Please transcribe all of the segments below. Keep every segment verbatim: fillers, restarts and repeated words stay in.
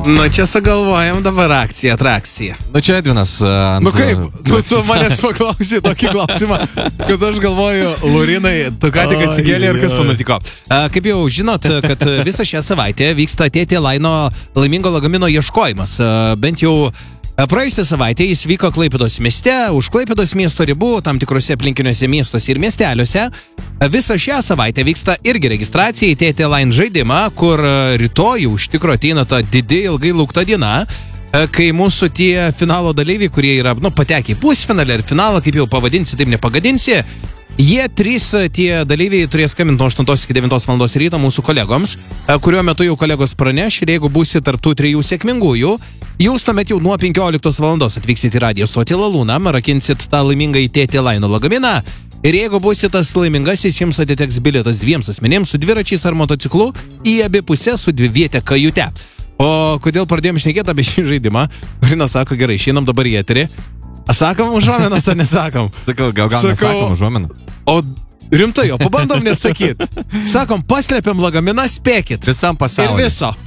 Nu, čia sugalvojam dabar akciją, atrakciją. Nu, čia Edvinas. Ant... Nu kaip, nu tu manęs paklausai tokį klausimą, kad aš galvoju, Laurinai, tu ką tik atsikėlė ir kas tu nutiko. A, kaip jau žinot, kad visą šią savaitę vyksta Tėtė Laino laimingo lagamino ieškojimas. A, bent jau praėjusią savaitę jis vyko Klaipėdos mieste, už Klaipėdos miesto ribų, tam tikrose aplinkiniuose miestuose ir miesteliuose. Visą šią savaitę vyksta irgi registracija į Tėtė Lain žaidimą, kur rytoj iš tikro ateina ta didi ilgai laukta diena, kai mūsų tie finalo dalyviai, kurie yra, nu, patekę į pusfinalį ir finalą, kaip jau pavadinsi, taip nepagadinsi, jie trys tie dalyviai turės skambinti nuo aštuntos iki devintos valandos ryto mūsų kolegoms, kuriuo metu jau kolegos praneš ir jeigu būsi tarptų trijų sėkmingųjų, jūs tuomet jau nuo penkioliktos valandos atvyksit į radijo stotį Lalūną, rakinsit tą laimingą į Tėtė Laino lagaminą ir jeigu būsit tas laimingasis, jums atiteks bilietas dviems asmenėms su dviračiais ar motociklu į abi pusės su dviviete kajute. O kodėl pradėjom šnekėti apie šį žaidimą? Marina sako, gerai, išeinam dabar į eterį. Sakom užuomenas ar nesakom? Sakau, gal, gal Sakau, nesakom užuomeną. O rimtai, o pabandom nesakyt. Sakom, paslėpiam lagaminą, spėkit. Visam pasauliu. Ir viso.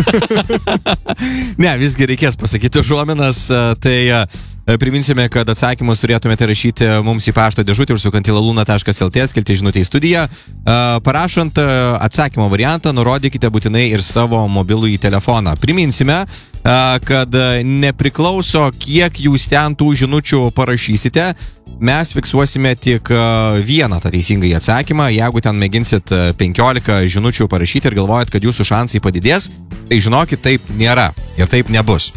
Ne, visgi reikės pasakyti užuomenas, tai priminsime, kad atsakymus turėtumėte rašyti mums į pašto dėžutę užsukant į laluna taškas lt, skelti žinutę į studiją. Parašant atsakymo variantą, nurodykite būtinai ir savo mobilųjį telefoną. Priminsime, kad nepriklauso, kiek jūs ten tų žinučių parašysite, mes fiksuosime tik vieną tą teisingąjį atsakymą. Jeigu ten mėginsit penkiolika žinučių parašyti ir galvojat, kad jūsų šansai padidės, tai žinokit, taip nėra ir taip nebus.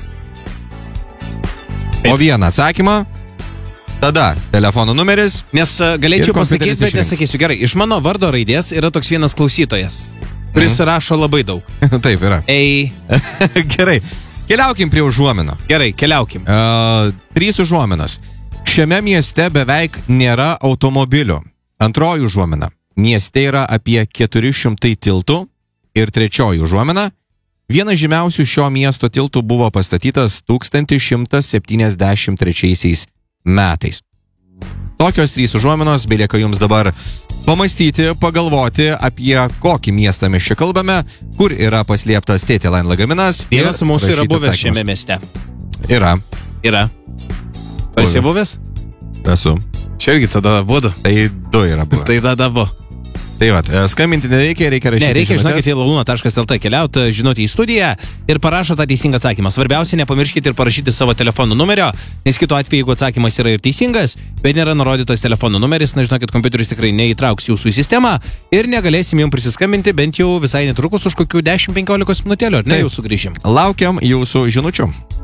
O vieną atsakymą, tada telefono numeris. Nes galėčiau pasakyti, bet nesakysiu. Gerai, iš mano vardo raidės yra toks vienas klausytojas, kuris mm. rašo labai daug. Taip yra. Ei. Gerai, keliaukim prie užuomino. Gerai, keliaukim. Uh, trys užuominos. Šiame mieste beveik nėra automobilių. Antroji užuomina. Mieste yra apie keturi šimtai tiltų. Ir trečioji užuomina. Vienas žymiausių šio miesto tiltų buvo pastatytas tūkstantis šimtas septyniasdešimt trečiaisiais metais. Tokios trys užuominos, belieka jums dabar pamastyti, pagalvoti, apie kokį miestą mes čia kalbame, kur yra paslėptas Tėtė Lain lagaminas. Vienas mūsų yra buvęs atsakymus. Šiame mieste. Yra. Yra. Esi buvęs? Esu. Čia irgi tada būdu. Tai du yra buvę. Tai tada buvo. Tai va, skambinti nereikia, reikia rašyti. Ne, reikia, žinutės. žinokit, į laluna taškas lt keliauti, žinoti į studiją ir parašo tą teisingą atsakymą. Svarbiausia, nepamirškite ir parašyti savo telefono numerio, nes kitu atveju, jeigu atsakymas yra ir teisingas, bet nėra nurodytas telefono numeris, na, žinokit, kompiuteris tikrai neįtrauks jūsų į sistemą ir negalėsim jums prisiskambinti bent jau visai netrukus už kokių dešimt penkiolikos minutėlių, ar ne, jau sugrįžim. Laukiam jūsų žinučių.